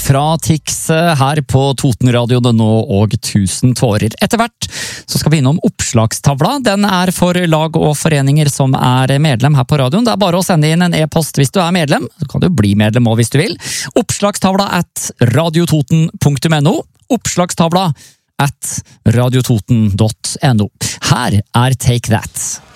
fra Tix her på Totenradioen nå og 1000 tårer. Etter hvert så skal vi innom oppslagstavla. Den er for lag og foreninger som er medlem her på radioen. Det er bare å sende inn en e-post hvis du er medlem. Så kan du bli medlem også hvis du vil. Oppslagstavla@radiototen.no. Oppslagstavla@radiototen.no. Her er Take That.